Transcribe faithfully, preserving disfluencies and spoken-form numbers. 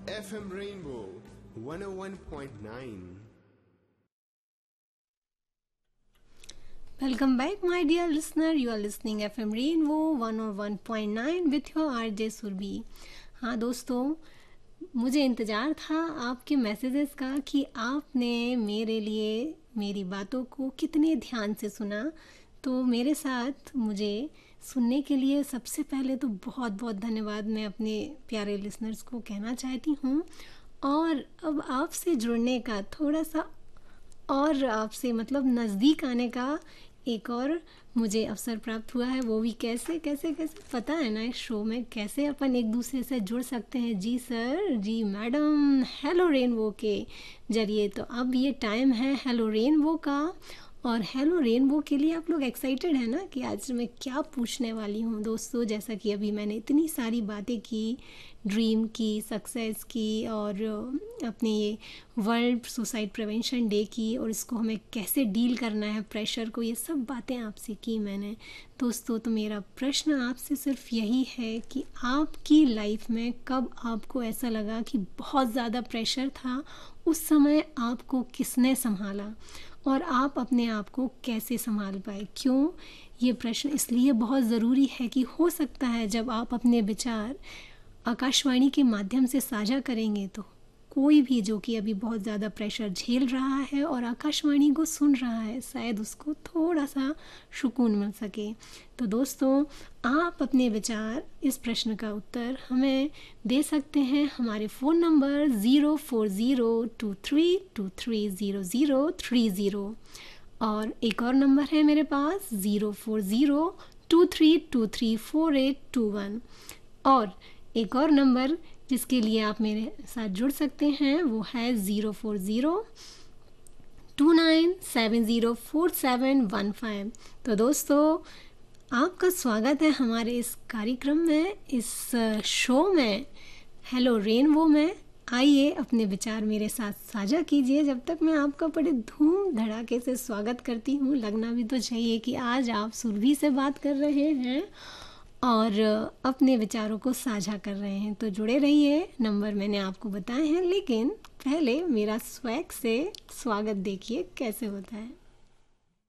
F M Rainbow one oh one point nine. Welcome back, my dear listener. You are listening F M Rainbow one oh one point nine with your R J Surabhi. हाँ दोस्तों, मुझे इंतज़ार था आपके messages का कि आपने मेरे लिए मेरी बातों को कितने ध्यान से सुना. तो मेरे साथ मुझे सुनने के लिए सबसे पहले तो बहुत बहुत धन्यवाद मैं अपने प्यारे लिसनर्स को कहना चाहती हूँ. और अब आपसे जुड़ने का थोड़ा सा और आपसे मतलब नज़दीक आने का एक और मुझे अवसर प्राप्त हुआ है. वो भी कैसे कैसे कैसे पता है ना, इस शो में कैसे अपन एक दूसरे से जुड़ सकते हैं. जी सर, जी मैडम, हेलो रेनबो के जरिए. तो अब ये टाइम है हेलो रेनबो का. और हेलो रेनबो के लिए आप लोग एक्साइटेड हैं ना कि आज मैं क्या पूछने वाली हूँ दोस्तों. जैसा कि अभी मैंने इतनी सारी बातें की, ड्रीम की, सक्सेस की, और अपने ये वर्ल्ड सुसाइड प्रिवेंशन डे की, और इसको हमें कैसे डील करना है प्रेशर को, ये सब बातें आपसे की मैंने दोस्तों. तो मेरा प्रश्न आपसे सिर्फ यही है कि आपकी लाइफ में कब आपको ऐसा लगा कि बहुत ज़्यादा प्रेशर था, उस समय आपको किसने संभाला और आप अपने आप को कैसे संभाल पाए. क्यों ये प्रश्न इसलिए बहुत ज़रूरी है कि हो सकता है जब आप अपने विचार आकाशवाणी के माध्यम से साझा करेंगे तो कोई भी जो कि अभी बहुत ज़्यादा प्रेशर झेल रहा है और आकाशवाणी को सुन रहा है, शायद उसको थोड़ा सा सुकून मिल सके. तो दोस्तों, आप अपने विचार, इस प्रश्न का उत्तर हमें दे सकते हैं हमारे phone number zero four zero two three to three zero zero three zero. और एक और नंबर है मेरे पास zero four zero two three to three four eight to one. और एक और नंबर जिसके लिए आप मेरे साथ जुड़ सकते हैं वो है zero four zero two nine seven zero four seven one five. तो दोस्तों, आपका स्वागत है हमारे इस कार्यक्रम में, इस शो में, हेलो रेनबो में. आइए अपने विचार मेरे साथ साझा कीजिए जब तक मैं आपका बड़े धूम धड़ाके से स्वागत करती हूँ. लगना भी तो चाहिए कि आज आप सुरभि से बात कर रहे हैं और अपने विचारों को साझा कर रहे हैं. तो जुड़े रहिए, नंबर मैंने आपको बताए हैं, लेकिन पहले मेरा स्वैग से स्वागत देखिए कैसे होता है.